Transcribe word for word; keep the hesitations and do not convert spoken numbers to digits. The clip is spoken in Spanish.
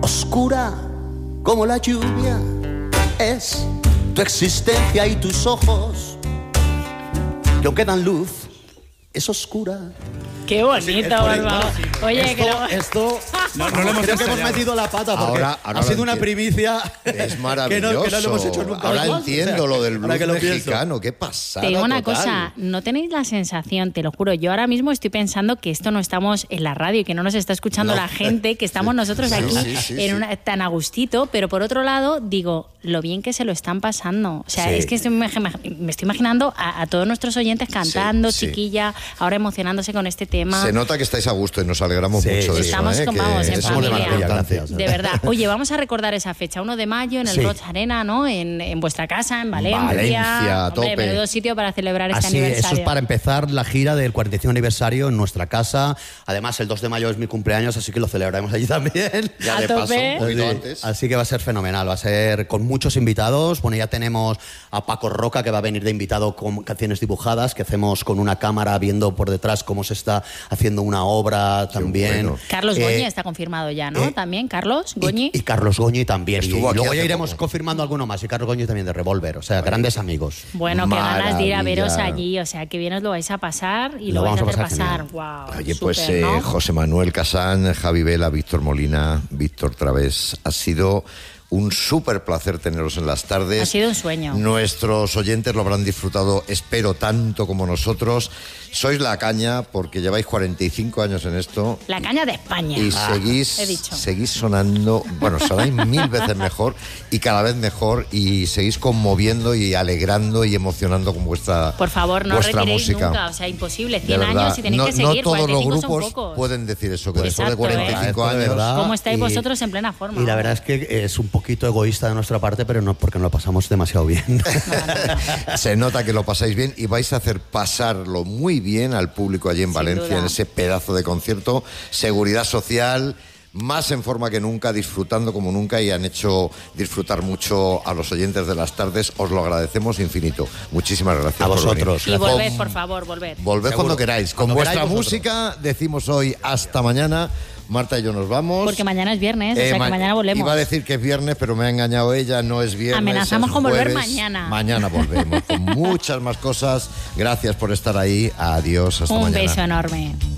oscura como la lluvia es tu existencia y tus ojos, que aunque dan luz, es oscura. Qué bonito, Bárbara. Oye, esto, que lo... esto no, no lo hemos creo que hemos metido la pata porque ahora, ahora ha sido una entiendo. primicia Es maravilloso. que, no, que no lo hemos hecho nunca. Ahora más. entiendo O sea, lo del blues que lo mexicano. Qué pasada. Te digo una total. cosa, no tenéis la sensación, te lo juro, yo ahora mismo estoy pensando que esto no estamos en la radio y que no nos está escuchando No. la gente, que estamos nosotros Sí, aquí sí, sí, en sí. una, tan a gustito, pero por otro lado digo, lo bien que se lo están pasando. O sea, Sí. es que estoy, me, me estoy imaginando a, a todos nuestros oyentes cantando, Sí, sí. chiquilla, ahora emocionándose con este tema. Se nota que estáis a gusto y nos alegramos Sí, mucho de sí. eso. Estamos ¿eh? con- Que vamos, en eso es muy familia. importante. Gracias. De verdad. Oye, vamos a recordar esa fecha, uno de mayo, en el Sí. Roig Arena, ¿no? En, en vuestra casa, en Valencia. Valencia, a Hombre, tope. menudo sitio para celebrar este Así, aniversario. eso es para empezar la gira del cuarenta y cinco aniversario en nuestra casa. Además, el dos de mayo es mi cumpleaños, así que lo celebraremos allí también. Ya A de paso, tope. un poquito Así- antes. Así que va a ser fenomenal, va a ser con muchos invitados. Bueno, ya tenemos a Paco Roca, que va a venir de invitado con canciones dibujadas, que hacemos con una cámara viendo por detrás cómo se está haciendo una obra también. bueno. Carlos Eh, Goñi está confirmado ya, ¿no? eh, También, Carlos y- Goñi. Y, Carlos Goñi también. Y Estuvo aquí luego hace ya iremos poco. confirmando alguno más. Y Carlos Goñi también de Revolver. O sea, grandes amigos. Bueno, qué ganas de ir a Maravilla. veros allí. O sea, que bien os lo vais a pasar y Lo lo, vais a vamos a hacer pasar pasar. Wow, Oye, pues súper, eh, ¿no? José Manuel Casán, Javi Vela, Víctor Molina, Víctor Través, ha sido un súper placer teneros en las tardes. Ha sido un sueño. Nuestros oyentes lo habrán disfrutado, espero, tanto como nosotros. Sois la caña porque lleváis cuarenta y cinco años en esto. La caña de España. Y Ah, seguís, he dicho. seguís sonando, bueno, sonáis mil veces mejor y cada vez mejor y seguís conmoviendo y alegrando y emocionando con vuestra, Por favor, no vuestra retiréis música. nunca. O sea, imposible. De cien verdad, años y tenéis no, que seguir. no todos los cuarenta y cinco son grupos pocos. pueden decir eso, que Exacto, después de cuarenta y cinco ¿eh? Esto de años... verdad. ¿Cómo estáis Y- vosotros en plena forma? Y la verdad es que es un poquito egoísta de nuestra parte, pero no porque nos lo pasamos demasiado bien. Se nota que lo pasáis bien y vais a hacer pasarlo muy bien al público allí en Sin Valencia, duda. en ese pedazo de concierto. Seguridad social, más en forma que nunca, disfrutando como nunca y han hecho disfrutar mucho a los oyentes de las tardes. Os lo agradecemos infinito. Muchísimas gracias. A por vosotros. venir. Y volved, Con- por favor, volved. Volved Seguro. cuando queráis. Con Cuando vuestra queráis vosotros. música decimos hoy hasta mañana. Marta y yo nos vamos. Porque mañana es viernes, o Eh, sea ma- que mañana volvemos. Iba a decir que es viernes, pero me ha engañado ella, no es viernes. Amenazamos es con volver jueves. mañana. Mañana volvemos con muchas más cosas. Gracias por estar ahí. Adiós, hasta Un mañana. beso enorme.